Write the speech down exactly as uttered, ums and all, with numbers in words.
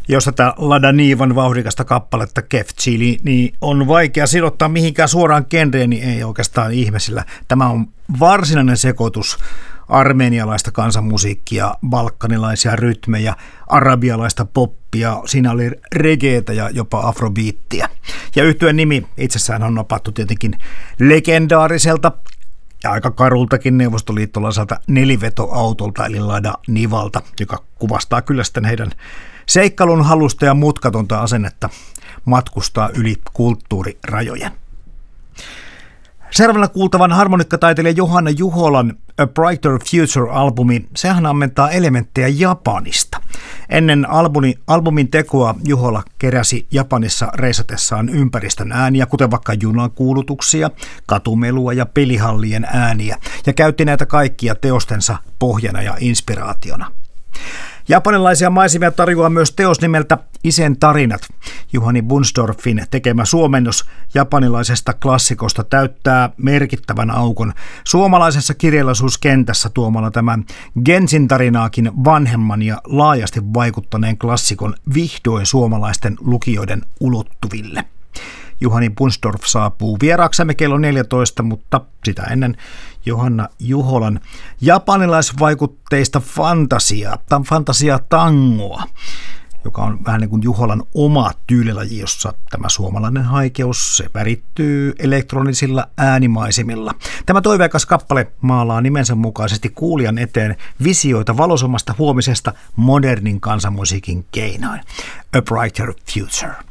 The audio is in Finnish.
Jos tätä Lada Nivan vauhdikasta kappaletta Kef Chili, niin on vaikea sidottaa mihinkään suoraan genreen, niin ei oikeastaan ihme, sillä tämä on varsinainen sekoitus armenialaista kansanmusiikkia, balkanilaisia rytmejä, arabialaista poppia, siinä oli regeetä ja jopa afrobiittiä. Ja yhtyeen nimi itsessään on napattu tietenkin legendaariselta ja aika karultakin neuvostoliittolaiselta nelivetoautolta eli Lada Nivalta, joka kuvastaa kyllä sitten heidän seikkailun halusta ja mutkatonta asennetta matkustaa yli kulttuurirajojen. Seuraavana kuultavan harmonikkataiteilija Johanna Juholan A Brighter Future-albumi, sehän ammentaa elementtejä Japanista. Ennen albumi, albumin tekoa Juhola keräsi Japanissa reisatessaan ympäristön ääniä, kuten vaikka junakuulutuksia, katumelua ja pelihallien ääniä, ja käytti näitä kaikkia teostensa pohjana ja inspiraationa. Japanilaisia maisemia tarjoaa myös teos nimeltä Isen tarinat. Juhani Bundsdorffin tekemä suomennos japanilaisesta klassikosta täyttää merkittävän aukon suomalaisessa kirjallisuuskentässä tuomalla tämän Gensin tarinaakin vanhemman ja laajasti vaikuttaneen klassikon vihdoin suomalaisten lukijoiden ulottuville. Juhani Bundsdorff saapuu vieraaksemme kello neljätoista, mutta sitä ennen Johanna Juholan japanilaisvaikutteista fantasiaa, tämän fantasiatangoa, joka on vähän niin kuin Juholan oma tyylilaji, jossa tämä suomalainen haikeus se värittyy elektronisilla äänimaisimilla. Tämä toiveikas kappale maalaa nimensä mukaisesti kuulijan eteen visioita valoisammasta huomisesta modernin kansanmusiikin keinoin. A Brighter Future.